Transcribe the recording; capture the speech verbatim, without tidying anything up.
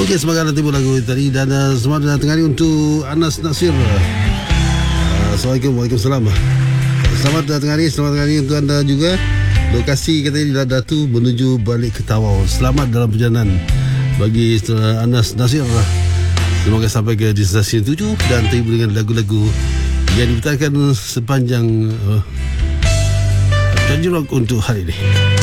Okey, semangat nanti lagu tadi. Dan uh, selamat datang hari untuk Anas Nasir. uh, Assalamualaikum. Waalaikumsalam. Selamat datang hari. Selamat datang hari untuk anda juga. Lokasi katanya di Datu menuju balik ke Tawau. Selamat dalam perjalanan bagi uh, Anas Nasir. Semoga sampai ke destinasi tujuh dan terhibur dengan lagu-lagu yang diputarkan sepanjang uh, Janji Rock untuk hari ini.